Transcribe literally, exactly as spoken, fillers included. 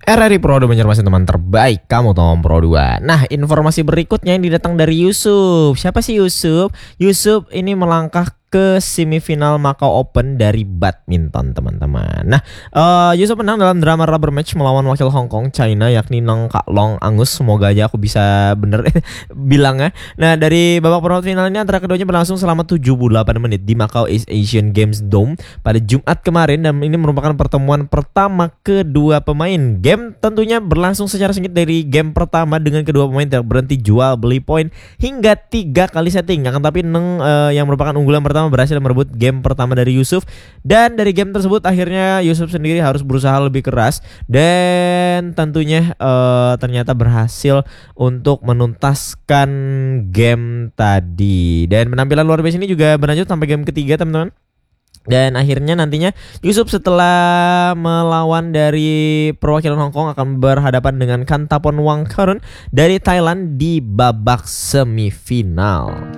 R R I Pro dua Banjarmasin, teman terbaik kamu Tom Pro dua. Nah, informasi berikutnya ini datang dari Yusuf. Siapa sih Yusuf? Yusuf ini melangkah ke semifinal Macau Open dari badminton, teman-teman. Nah, uh, Yusuf menang dalam drama rubber match melawan wakil Hong Kong China yakni Neng Kak Long Angus. Semoga aja aku bisa bener bilangnya. Nah, dari babak perempat final ini antara keduanya berlangsung selama tujuh puluh delapan menit di Macau East Asian Games Dome pada Jumat kemarin, dan ini merupakan pertemuan pertama kedua pemain. Game tentunya berlangsung secara sengit dari game pertama dengan kedua pemain tidak berhenti jual beli poin hingga tiga kali setting. Akan tapi Neng uh, yang merupakan unggulan pertama berhasil merebut game pertama dari Yusuf, dan dari game tersebut akhirnya Yusuf sendiri harus berusaha lebih keras dan tentunya uh, ternyata berhasil untuk menuntaskan game tadi. Dan penampilan luar biasa ini juga berlanjut sampai game ketiga, teman-teman. Dan akhirnya nantinya Yusuf setelah melawan dari perwakilan Hong Kong akan berhadapan dengan Kantapon Wangkarun dari Thailand di babak semifinal.